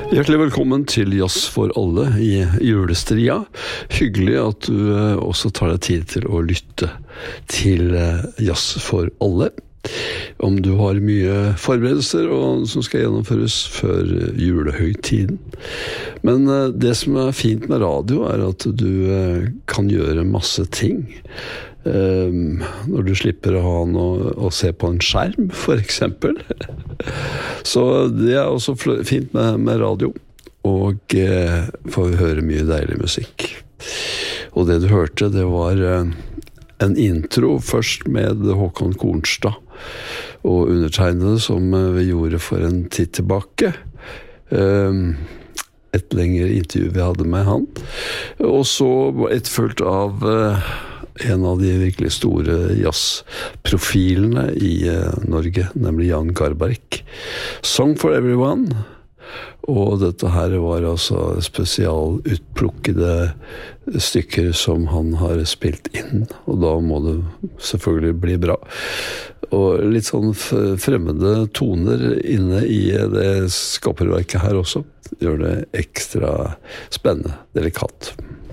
Hjertelig velkommen til Jazz for alle i julestria. Hyggelig at du også tar deg tid til å lytte til Jazz for alle. Om du har mye forberedelser som skal gjennomføres før julehøytiden. Men det som er fint med radio er at du kan gjøre masse ting. Når du slipper å ha noe å se på en skjerm, for eksempel. Så det er også fint med radio, og får vi høre mye deilig musikk. Og det du hørte, det var en intro først med Håkon Kornstad og undertegnede som vi gjorde for en tid tilbake. Et lengre intervju vi hadde med han. Og så etterfulgt av en av de virkelig store jazzprofilene i Norge, nemlig Jan Garbarek. Song for Everyone. Og dette her var altså spesialutplukkede stykker som han har spilt inn, og da må det selvfølgelig bli bra. Og litt sånn fremmede toner inne i det skaperverket her også, gjør det ekstra spennende, delikat.